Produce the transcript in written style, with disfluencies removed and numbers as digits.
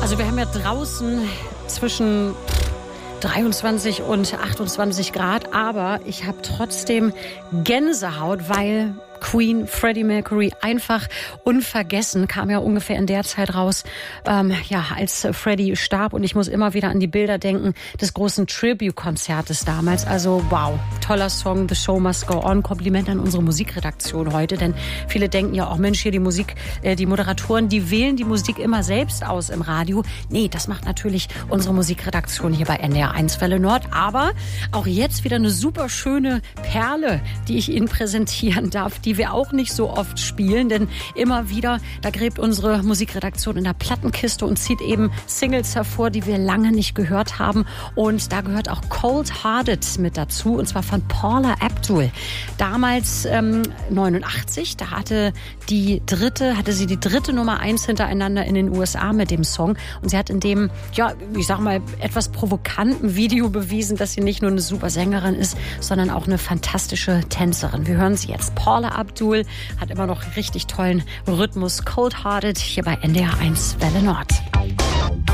Also wir haben ja draußen zwischen 23 und 28 Grad, aber ich habe trotzdem Gänsehaut, weil Queen, Freddie Mercury, einfach unvergessen, kam ja ungefähr in der Zeit raus, als Freddie starb, und ich muss immer wieder an die Bilder denken des großen Tribute-Konzertes damals. Also wow, toller Song, The Show Must Go On. Kompliment an unsere Musikredaktion heute, denn viele denken ja auch, Mensch, hier die Moderatoren, die wählen die Musik immer selbst aus im Radio. Nee, das macht natürlich unsere Musikredaktion hier bei NDR 1 Welle Nord. Aber auch jetzt wieder eine super schöne Perle, die ich Ihnen präsentieren darf, die wir auch nicht so oft spielen, denn immer wieder, da gräbt unsere Musikredaktion in der Plattenkiste und zieht eben Singles hervor, die wir lange nicht gehört haben, und da gehört auch Cold Hearted mit dazu, und zwar von Paula Abdul. Damals 89, da hatte sie die dritte Nummer 1 hintereinander in den USA mit dem Song, und sie hat in dem, etwas provokanten Video bewiesen, dass sie nicht nur eine super Sängerin ist, sondern auch eine fantastische Tänzerin. Wir hören sie jetzt. Paula Abdul hat immer noch richtig tollen Rhythmus. Cold Hearted hier bei NDR 1 Welle Nord.